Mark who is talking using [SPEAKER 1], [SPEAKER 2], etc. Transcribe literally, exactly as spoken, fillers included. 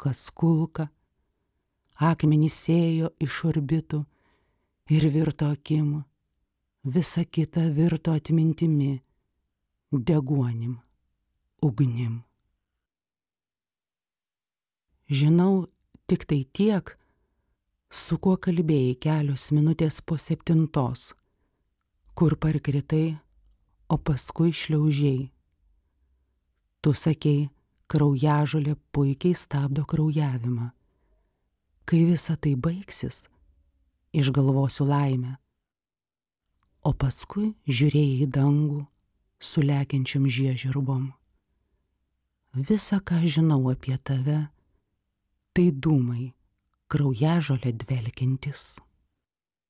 [SPEAKER 1] kas kulka, akmenys ėjo iš orbitų ir virto akim, visa kita virto atmintimi, deguonim, ugnim. Žinau tik tai tiek, su kuo kalbėjai kelios minutės po septintos, kur parkritai, o paskui šliaužiai. Tu sakei, kraujažolė puikiai stabdo kraujavimą. Kai visa tai baigsis, išgalvosiu laimę. O paskui žiūrėjai į dangų su lekiančiom žiežirbom. Visa, ką žinau apie tave, tai dūmai, kraujažolė dvelkiantis.